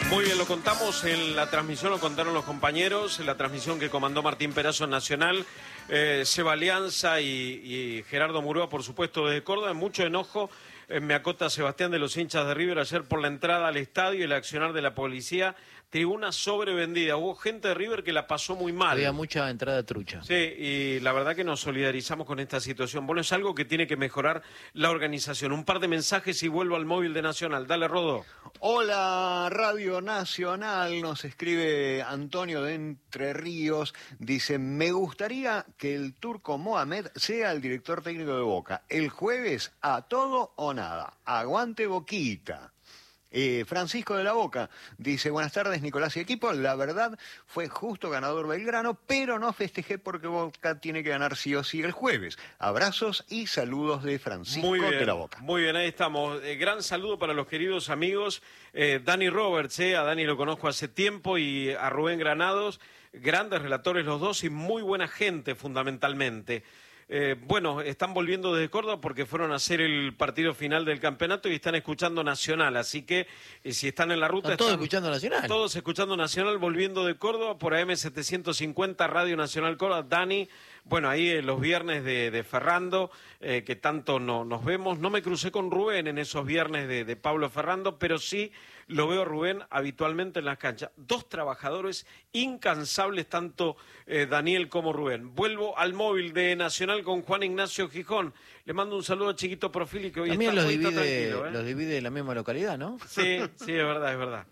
Muy bien, lo contamos en la transmisión, lo contaron los compañeros, en la transmisión que comandó Martín Perazo en Nacional, Seba Alianza y Gerardo Murúa, por supuesto, desde Córdoba. Mucho enojo, me acota Sebastián, de los hinchas de River ayer por la entrada al estadio y el accionar de la policía. Tribuna sobrevendida, hubo gente de River que la pasó muy mal. Había mucha entrada trucha. Sí, y la verdad que nos solidarizamos con esta situación. Bueno, es algo que tiene que mejorar la organización. Un par de mensajes y vuelvo al móvil de Nacional. Dale, Rodo. Hola, Radio Nacional, nos escribe Antonio de Entre Ríos. Dice, me gustaría que el turco Mohamed sea el director técnico de Boca. El jueves, a todo o nada. Aguante Boquita. Francisco de la Boca dice, buenas tardes Nicolás y equipo, la verdad fue justo ganador Belgrano, pero no festejé porque Boca tiene que ganar sí o sí el jueves. Abrazos y saludos de Francisco de la Boca. Muy bien, ahí estamos. Gran saludo para los queridos amigos Dani Roberts, a Dani lo conozco hace tiempo, y a Rubén Granados, grandes relatores los dos y muy buena gente fundamentalmente. Bueno, están volviendo desde Córdoba porque fueron a hacer el partido final del campeonato y están escuchando Nacional, así que si están en la ruta... ¿Están todos escuchando Nacional? Todos escuchando Nacional, volviendo de Córdoba por AM750, Radio Nacional Córdoba. Dani, bueno, ahí los viernes de Ferrando, que tanto nos vemos. No me crucé con Rubén en esos viernes de Pablo Ferrando, pero sí lo veo a Rubén habitualmente en las canchas. Dos trabajadores incansables, tanto Daniel como Rubén. Vuelvo al móvil de Nacional con Juan Ignacio Gijón. Le mando un saludo a Chiquito Profili, que hoy también está, los divide la misma localidad, ¿no? Sí, es verdad, es verdad.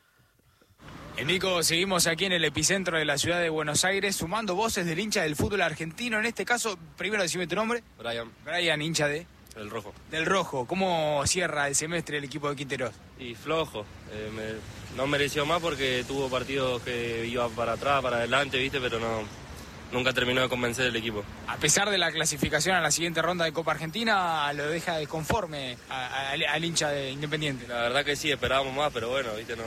Nico, seguimos aquí en el epicentro de la ciudad de Buenos Aires, sumando voces del hincha del fútbol argentino. En este caso, primero decime tu nombre. Brian, hincha de... El Rojo. Del Rojo. ¿Cómo cierra el semestre el equipo de Quinteros? Y flojo. No mereció más porque tuvo partidos que iba para atrás, para adelante, ¿viste? Pero nunca terminó de convencer el equipo. A pesar de la clasificación a la siguiente ronda de Copa Argentina, lo deja desconforme al hincha de Independiente. La verdad que sí, esperábamos más, pero bueno, ¿viste?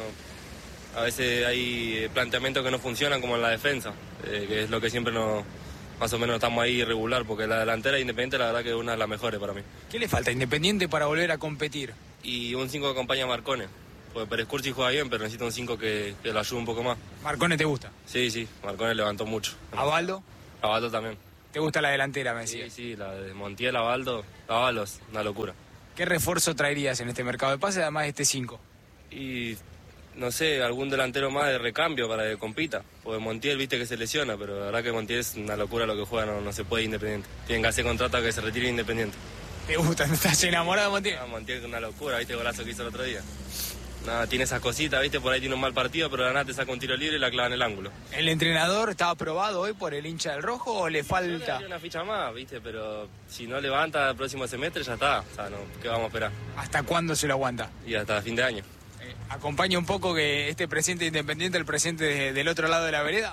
A veces hay planteamientos que no funcionan, como en la defensa, que es lo que siempre más o menos estamos ahí irregular, porque la delantera de Independiente la verdad que es una de las mejores para mí. ¿Qué le falta a Independiente para volver a competir? Y un 5 que acompaña a Marcone, porque Pérez Cursi juega bien, pero necesita un 5 que lo ayude un poco más. ¿Marcone te gusta? Sí, Marcone levantó mucho. ¿Abaldo? Abaldo también. ¿Te gusta la delantera, me decías? Sí, la de Montiel, Abaldo, Ábalos, una locura. ¿Qué refuerzo traerías en este mercado de pases, además de este 5? Y... no sé, algún delantero más de recambio para que compita. Porque Montiel, viste que se lesiona, pero la verdad que Montiel es una locura lo que juega, no se puede Independiente. Tienen que hacer contrato que se retire Independiente. ¿Te gusta? ¿Estás enamorado de Montiel? Montiel es una locura, viste el golazo que hizo el otro día. Tiene esas cositas, viste, por ahí tiene un mal partido, pero la nada te saca un tiro libre y la clava en el ángulo. ¿El entrenador está aprobado hoy por el hincha del Rojo o le falta? Le una ficha más, viste, pero si no levanta el próximo semestre ya está. O sea, ¿qué vamos a esperar? ¿Hasta cuándo se lo aguanta? Y hasta fin de año. ¿Acompaña un poco que este presente Independiente, el presente del otro lado de la vereda?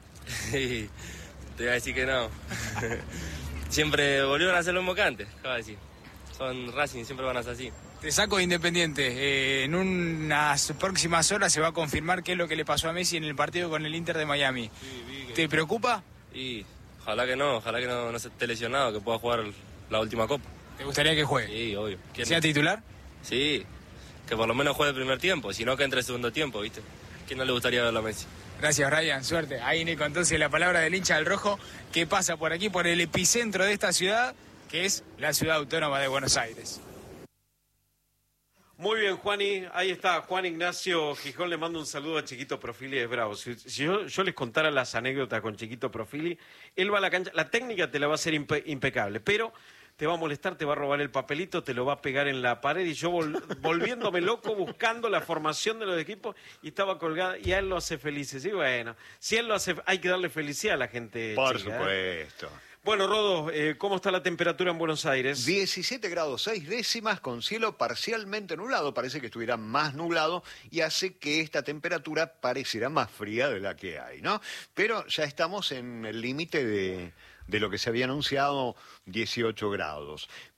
Te voy a decir que no. Siempre volvieron a hacer lo mismo que antes, acaba de decir. Son Racing, siempre van a ser así. Te saco de Independiente. En unas próximas horas se va a confirmar qué es lo que le pasó a Messi en el partido con el Inter de Miami. Sí, ¿te preocupa? Y ojalá que no se esté lesionado, que pueda jugar la última Copa. ¿Te gustaría que juegue? Sí, obvio. ¿Que sea titular? Sí. Que por lo menos juegue el primer tiempo, sino que entre el segundo tiempo, ¿viste? ¿Quién no le gustaría verlo a Messi? Gracias, Ryan, suerte. Ahí, Nico, entonces la palabra del hincha del Rojo que pasa por aquí, por el epicentro de esta ciudad, que es la ciudad autónoma de Buenos Aires. Muy bien, Juani, ahí está Juan Ignacio Gijón, le mando un saludo a Chiquito Profili, es bravo. Si yo les contara las anécdotas con Chiquito Profili, él va a la cancha, la técnica te la va a hacer impecable, pero... te va a molestar, te va a robar el papelito, te lo va a pegar en la pared, y yo volviéndome loco buscando la formación de los equipos, y estaba colgada, y a él lo hace feliz. Y bueno, si él lo hace, hay que darle felicidad a la gente. Por chica, supuesto. Bueno, Rodo, ¿cómo está la temperatura en Buenos Aires? 17 grados 6 décimas con cielo parcialmente nublado. Parece que estuviera más nublado y hace que esta temperatura pareciera más fría de la que hay, ¿no? Pero ya estamos en el límite de lo que se había anunciado, 18 grados.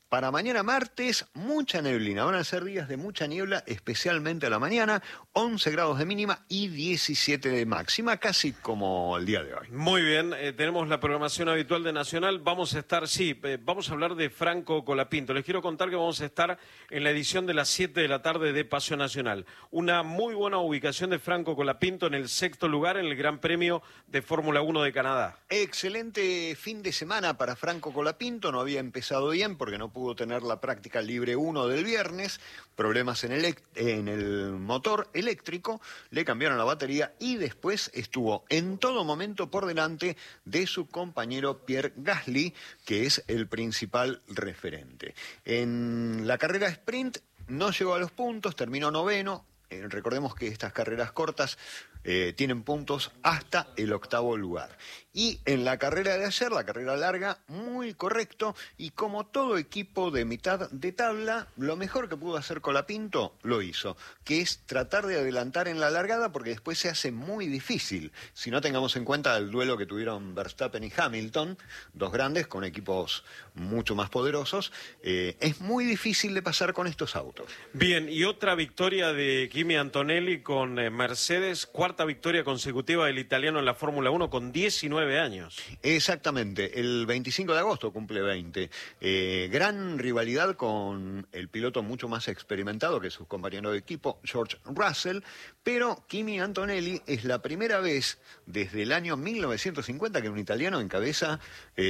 Para mañana martes, mucha neblina. Van a ser días de mucha niebla, especialmente a la mañana. 11 grados de mínima y 17 de máxima, casi como el día de hoy. Muy bien, tenemos la programación habitual de Nacional. Vamos a estar, vamos a hablar de Franco Colapinto. Les quiero contar que vamos a estar en la edición de las 7 de la tarde de Pasión Nacional. Una muy buena ubicación de Franco Colapinto en el 6º lugar en el Gran Premio de Fórmula 1 de Canadá. Excelente fin de semana para Franco Colapinto. No había empezado bien porque no pudo tener la práctica libre 1 del viernes, problemas en el motor eléctrico, le cambiaron la batería y después estuvo en todo momento por delante de su compañero Pierre Gasly, que es el principal referente. En la carrera sprint no llegó a los puntos, terminó 9º. Recordemos que estas carreras cortas tienen puntos hasta el 8º lugar. Y en la carrera de ayer, la carrera larga, muy correcto, y como todo equipo de mitad de tabla, lo mejor que pudo hacer Colapinto lo hizo, que es tratar de adelantar en la largada porque después se hace muy difícil. Si no tengamos en cuenta el duelo que tuvieron Verstappen y Hamilton, dos grandes con equipos mucho más poderosos, es muy difícil de pasar con estos autos. Bien, y otra victoria de Kimi Antonelli con Mercedes, cuarta victoria consecutiva del italiano en la Fórmula 1 con 19 años. Exactamente, el 25 de agosto cumple 20. Gran rivalidad con el piloto mucho más experimentado que sus compañeros de equipo, George Russell, pero Kimi Antonelli es la primera vez desde el año 1950 que un italiano encabeza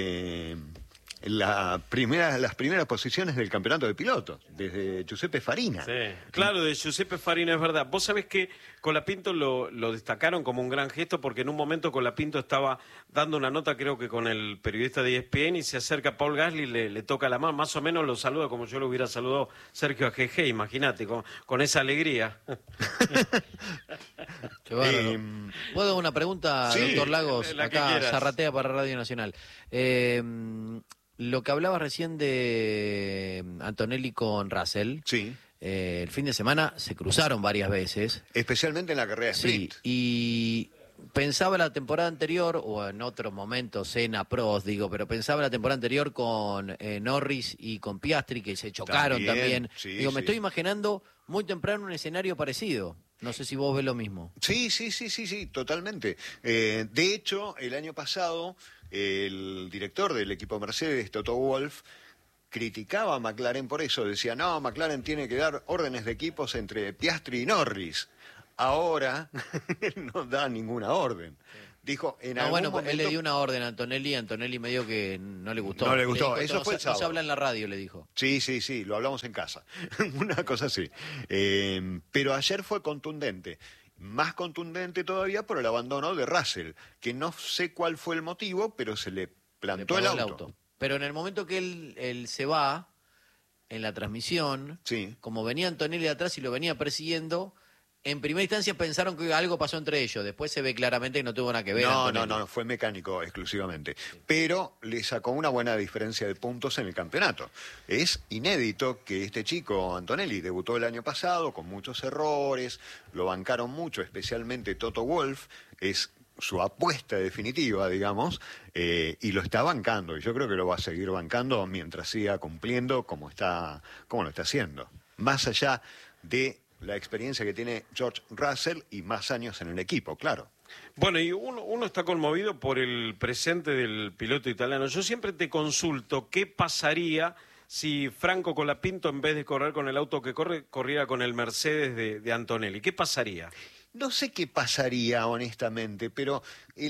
las primeras posiciones del campeonato de pilotos, desde Giuseppe Farina. Sí, claro, de Giuseppe Farina, es verdad. Vos sabés que Colapinto lo destacaron como un gran gesto porque en un momento Colapinto estaba dando una nota, creo que con el periodista de ESPN, y se acerca a Paul Gasly, le toca la mano, más o menos lo saluda como yo lo hubiera saludado Sergio AGG, imagínate, con esa alegría. ¿Puedo una pregunta, sí, doctor Lagos? Acá Zarratea para Radio Nacional. Lo que hablabas recién de Antonelli con Russell, sí. El fin de semana se cruzaron varias veces. Especialmente en la carrera de sprint. Sí, y pensaba la temporada anterior, o en otros momentos, Senna, Prost, pero pensaba la temporada anterior con Norris y con Piastri, que se chocaron también. Sí, me estoy imaginando muy temprano un escenario parecido. No sé si vos ves lo mismo. Sí, totalmente. De hecho, el año pasado, el director del equipo Mercedes, Toto Wolff, criticaba a McLaren por eso. Decía, no, McLaren tiene que dar órdenes de equipos entre Piastri y Norris. Ahora, él no da ninguna orden. Dijo, en algún momento... él le dio una orden a Antonelli, Antonelli medio que no le gustó. No le gustó, dijo, eso fue el sábado. No se habla en la radio, le dijo. Sí, lo hablamos en casa. Una cosa así. Pero ayer fue contundente. Más contundente todavía por el abandono de Russell, que no sé cuál fue el motivo, pero se le plantó el auto. Pero en el momento que él se va, en la transmisión, sí. Como venía Antonelli de atrás y lo venía persiguiendo, en primera instancia pensaron que algo pasó entre ellos. Después se ve claramente que no tuvo nada que ver. No, fue mecánico exclusivamente. Pero le sacó una buena diferencia de puntos en el campeonato. Es inédito que este chico, Antonelli, debutó el año pasado con muchos errores, lo bancaron mucho, especialmente Toto Wolff, es su apuesta definitiva, digamos, y lo está bancando. Y yo creo que lo va a seguir bancando mientras siga cumpliendo como lo está haciendo. Más allá de la experiencia que tiene George Russell y más años en el equipo, claro. Bueno, y uno está conmovido por el presente del piloto italiano. Yo siempre te consulto qué pasaría si Franco Colapinto, en vez de correr con el auto que corriera con el Mercedes de Antonelli. ¿Qué pasaría? No sé qué pasaría, honestamente, pero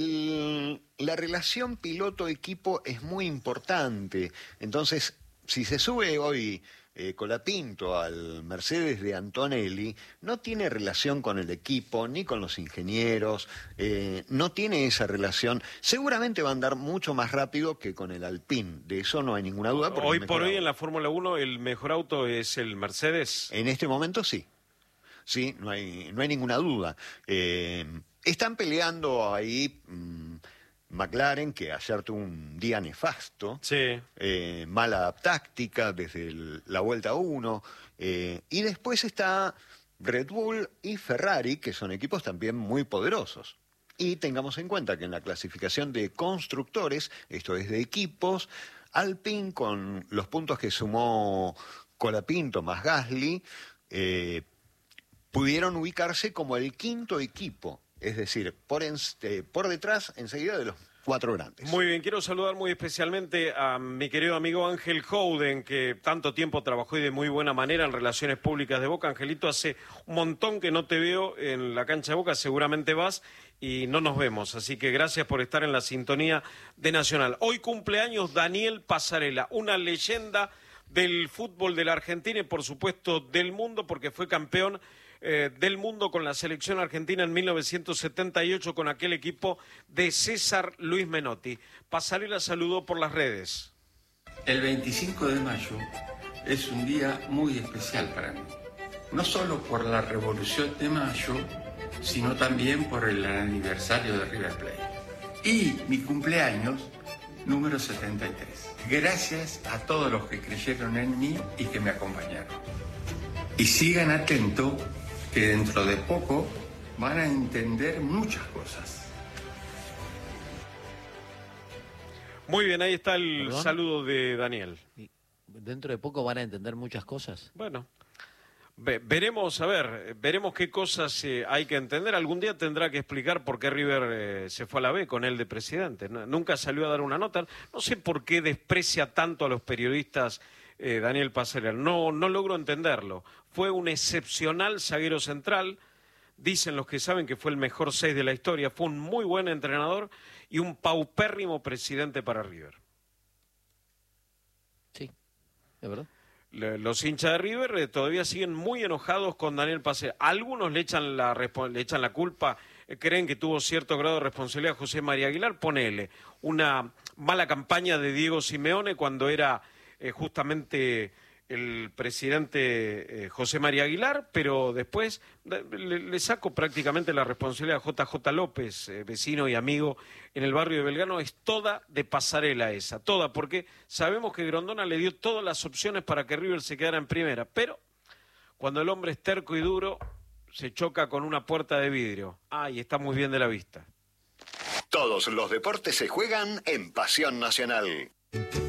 la relación piloto-equipo es muy importante. Entonces, si se sube hoy Colapinto al Mercedes de Antonelli, no tiene relación con el equipo, ni con los ingenieros, no tiene esa relación. Seguramente va a andar mucho más rápido que con el Alpine, de eso no hay ninguna duda. Hoy por hoy en la Fórmula 1 el mejor auto es el Mercedes. En este momento sí. Sí, no hay ninguna duda. Están peleando ahí McLaren, que ayer tuvo un día nefasto, sí. Mala táctica desde la vuelta 1, y después está Red Bull y Ferrari, que son equipos también muy poderosos. Y tengamos en cuenta que en la clasificación de constructores, esto es de equipos, Alpine, con los puntos que sumó Colapinto más Gasly, pudieron ubicarse como el quinto equipo, es decir, por detrás enseguida de los 4 grandes. Muy bien, quiero saludar muy especialmente a mi querido amigo Ángel Howden, que tanto tiempo trabajó y de muy buena manera en Relaciones Públicas de Boca. Angelito, hace un montón que no te veo en la cancha de Boca, seguramente vas y no nos vemos, así que gracias por estar en la sintonía de Nacional. Hoy cumpleaños Daniel Passarella, una leyenda del fútbol de la Argentina y por supuesto del mundo, porque fue campeón del mundo con la selección argentina en 1978 con aquel equipo de César Luis Menotti. Passarella saludó por las redes. El 25 de mayo es un día muy especial para mí, no solo por la Revolución de Mayo, sino también por el aniversario de River Plate y mi cumpleaños número 73. Gracias a todos los que creyeron en mí y que me acompañaron. Y sigan atentos, que dentro de poco van a entender muchas cosas. Muy bien, ahí está el saludo de Daniel. ¿Dentro de poco van a entender muchas cosas? Bueno, veremos, veremos qué cosas hay que entender. Algún día tendrá que explicar por qué River se fue a la B con él de presidente. Nunca salió a dar una nota. No sé por qué desprecia tanto a los periodistas Daniel Passarella. No logro entenderlo. Fue un excepcional zaguero central. Dicen los que saben que fue el mejor 6 de la historia. Fue un muy buen entrenador y un paupérrimo presidente para River. Sí, es verdad. Los hinchas de River todavía siguen muy enojados con Daniel Passarella. Algunos le echan la culpa, creen que tuvo cierto grado de responsabilidad José María Aguilar. Ponele una mala campaña de Diego Simeone cuando era justamente el presidente José María Aguilar, pero después le saco prácticamente la responsabilidad a JJ López, vecino y amigo en el barrio de Belgrano. Es toda de Passarella esa, toda, porque sabemos que Grondona le dio todas las opciones para que River se quedara en primera, pero cuando el hombre es terco y duro, se choca con una puerta de vidrio. Y está muy bien de la vista. Todos los deportes se juegan en Pasión Nacional.